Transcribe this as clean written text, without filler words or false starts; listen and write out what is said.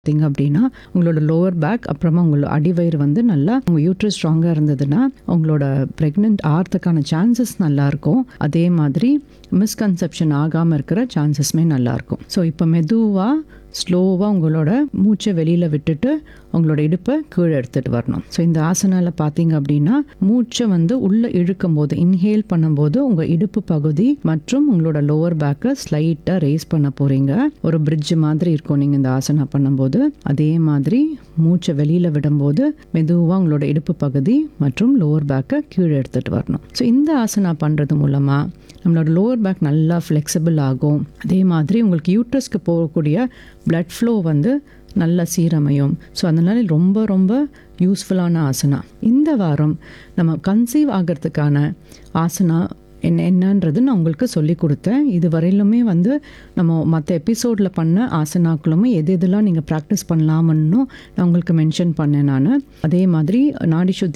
பார்த்தீங்க அப்படின்னா உங்களோட லோவர் பேக் அப்புறமா உங்களோட அடிவயிறு வந்து நல்லா உங்கள் யூட்ரஸ் ஸ்ட்ராங்காக இருந்ததுன்னா உங்களோட ப்ரெக்னென்ட் ஆகிறதுக்கான சான்சஸ் நல்லாயிருக்கும். அதே மாதிரி மிஸ்கன்செப்ஷன் ஆகாமல் இருக்கிற சான்சஸ்மே நல்லாயிருக்கும். ஸோ இப்போ மெதுவாக ஸ்லோவாக உங்களோட மூச்சை வெளியில் விட்டுட்டு உங்களோட இடுப்பை கீழே எடுத்துகிட்டு வரணும். ஸோ இந்த ஆசனாவில் பார்த்தீங்க அப்படின்னா மூச்சை வந்து உள்ளே இழுக்கும் போது இன்ஹேல் பண்ணும்போது உங்கள் இடுப்பு பகுதி மற்றும் உங்களோட லோவர் பேக்கை ஸ்லைட்டாக ரேஸ் பண்ண போகிறீங்க. ஒரு பிரிட்ஜ் மாதிரி இருக்கும் நீங்கள் இந்த ஆசனா பண்ணும்போது. அதே மாதிரி மூச்சை வெளியில் விடும்போது மெதுவாக உங்களோட இடுப்பு பகுதி மற்றும் லோவர் பேக்கை கீழே எடுத்துகிட்டு வரணும். ஸோ இந்த ஆசனா பண்ணுறது மூலமாக நம்மளோட லோவர் பேக் நல்லா ஃப்ளெக்சிபிள் ஆகும். அதே மாதிரி உங்களுக்கு யூட்ரஸ்க்கு போகக்கூடிய பிளட் ஃப்ளோ வந்து நல்ல சீரமையும். ஸோ அதனால் ரொம்ப ரொம்ப யூஸ்ஃபுல்லான ஆசனா. இந்த வாரம் நம்ம கன்சீவ் ஆகிறதுக்கான ஆசனா என்னன்றது நான் உங்களுக்கு சொல்லி கொடுத்தேன். இது வரையிலுமே வந்து நம்ம மற்ற எபிசோடில் பண்ண ஆசனாக்களுமே எது எதெல்லாம் நீங்கள் ப்ராக்டிஸ் பண்ணலாமன்னு நான் உங்களுக்கு மென்ஷன் பண்ணேன். நான் அதே மாதிரி நாடி சுத்தி